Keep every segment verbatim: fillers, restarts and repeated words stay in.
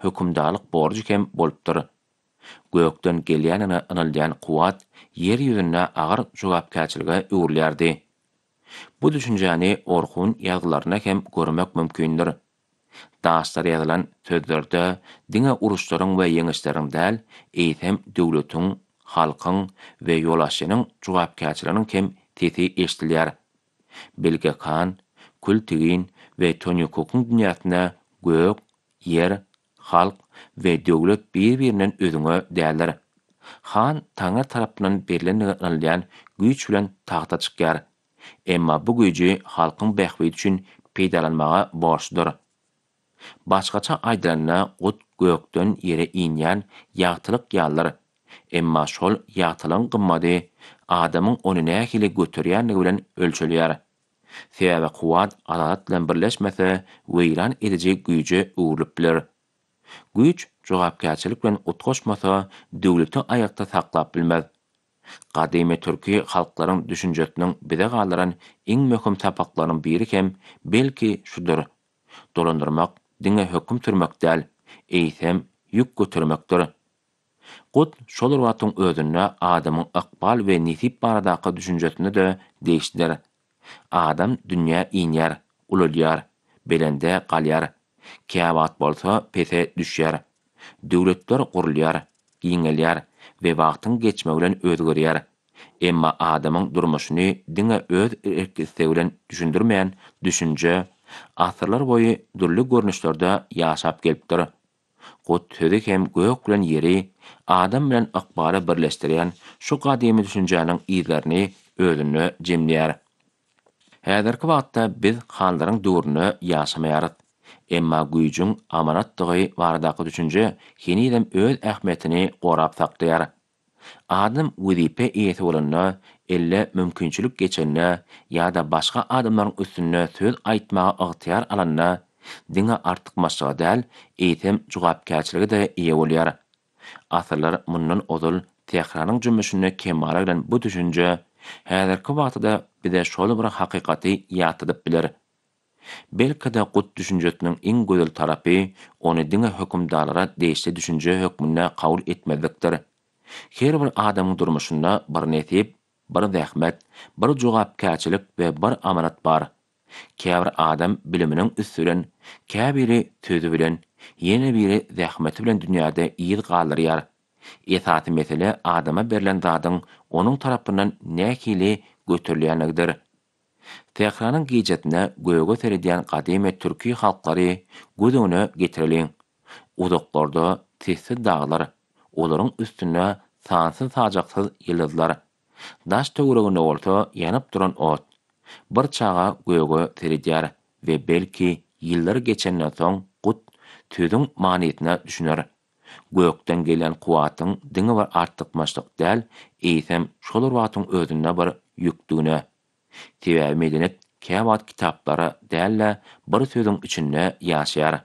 hökümdarlyk borjy kem bolupdyr. Gökden gelýän ynylýan kuwat yer ýüzüne agyr jogapkärçiligi öwürlärdi. Bu düşünjäni Orhun ýazgylaryna hem görmek mümkindir. Daşlar ýazylan sözlerde diňe uruşlaryň we ýeňişleriň däl, eýsem döwletiň, halkyň we ýolaşynyň jogapkärçiliginiň kem tesi eşdilýär. Belge Khan, Kultigin we Tony Cook'un dünýäsine gök, yer, halk we döwlet bir-birinden özüňe däldir. Han Taňa tarapyndan berilen ynylýan güýç bilen tagta çykýar. Emma bu güýji halkyň bähbidi üçin peýdalanmaga borçludyr. Başgaça aýdylanyna gut gökden ýere inýän ýagtylyk ýallar. Emma şol ýagtylyň gymmady adamyň ony nähili götürýänligi bilen ölçülýär. Sebäbi kuwat adalat bilen birleşmese weýran ediji güýje öwrülip biler. Güýç jogapkärçilik bilen utgaşmasa döwleti aýakda saklap bilmez. Gadymy türki halklaryň düşünjesiniň bize galyran iň möhüm sapaklarynyň biri hem belki şudur. Dolandyrmak, diňe höküm sürmek däl, eýsem ýük götürmekdir. Gut şol watyň özüne adamyň ykbal we nisip baradaky düşünjesini de değişdir. Adam dünýä inýär, ululýar, belende galýar. Käwat bolsa pese düşýär. Döwletler gurulýar, giňelýär we wagtyň geçmegi bilen özgerýär. Emma adamyň durmuşyny diňe öz erkisi bilen düşündirmeýän düşünje asyrlar boyu dürli görnüşlerde ýaşap gelipdir. Gut sözi hem gök bilen ýeri, adam bilen ykbaly birleşdirýän şu gadymy düşünjäniň izlerini özüne jemleýär. Häzirki wagtda biz hanlaryň döwrüne ýaşamaýarys. Emma güýjüň amanatdygy baradaky düşünje henidem öz ähmiýetini gorap saklaýar. Adam wezipe eýesi bolanda elle mümkinçilik geçenne ýa-da başga adamlaryň üstüne söz aýtmaga ygtyýar alanna diňe artykmaşyga däl, eýsem jogapkärçiligi de ýe bolýar. Asyrlar mundan ozul Tehranyň jümmüşine kemara bilen bu düşünje häzirki wagtda bize şol bir hakykaty ýatydyp biler. Belki de gut düşünjesiniň iň gözel tarapy ony diňe hökümdarlara değişli düşünje hökmüne kabul etmezlikdir. Her bir adamyň durmuşynda bir nesip, bir zähmet, bir jogapkärçilik we bir amanat bar. Käbir adam biliminiň üstüren, käbiri sözü bilen, ýene biri zähmeti bilen dünýäde ýyl galyrýar. Esasy mesele adama berilen zadyň onuň tarapyndan nähili götürilýänligidir. Tehranyň gijetine göge seredýän gadymy türki halklary gözüne getirilen uzaklarda sessiz dağlar, olaryň üstüne sansız sajaksyz ýyldızlar, daş töwereginde bolsa ýanyp duran ot, bir çaga göge seredýär we belki ýyllar geçenden soň gut tüzüň manyetine düşüner. Gökden gelen kuwatyň diňe bir artykmaçlyk däl, eýsem şol watyň özüne bir ýükdüne. Sebäbi medenet käwat kitaplary dälle bir sözüň içinde ýaşaýar.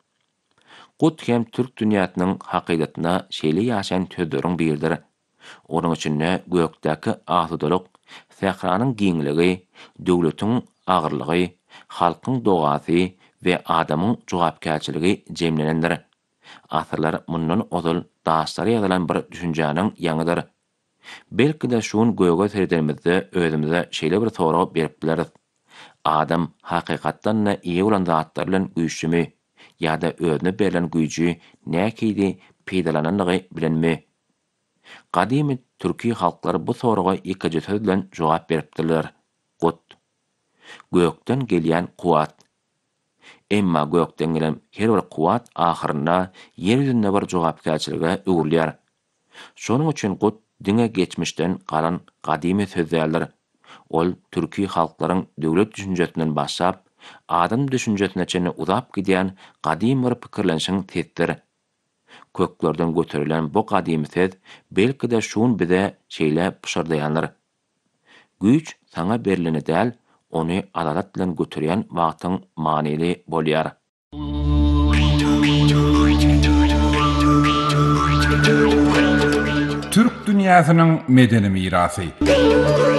Gut hem türk dünýäsiniň hakykatyna şeýle ýaşaýan tözleriň biridir. Onuň içinde gökdäki azudalyk, Tehranyň giňligi, döwletiň agyrlygy, halkyň dogasy we adamyň jogapkärçiligi jemlenendir. Asyrlar mundan ozul daşlar ýazylan bir düşünjäniň ýangydyr. Belki de şuň göge seredimizde özümize şeýle bir soraw berip bileriz. Adam hakykatdan ýa bolan zatlar bilen güýçlümi ýa-da özüne berilen güýji näkidi peýdalananlygy bilenmi? Gadymy türki halklary bu soraga iki söz bilen jogap beripdiler. Gut. Gökden gelýän kuwat. Emma gökden gelen her bir kuwat ahyrynda yer ýüzünde bir jogapkärçilige öwürlýär. Şonuň üçin gut diňe geçmişden galan gadymy sözlerler. Ol türki halklaryň döwlet düşünjesinden başlap, adam düşünjesine çenli uzap gidýän gadym bir pikirlenşiň testir. Köklerden götürilen bu gadymy söz belki de şuň bize şeýle pişirdiýänler. Güýç saňa berileni däl, ony adalat bilen götürýän wagtyň manily bolýar. Türk dünýäsiniň medeni mirasy.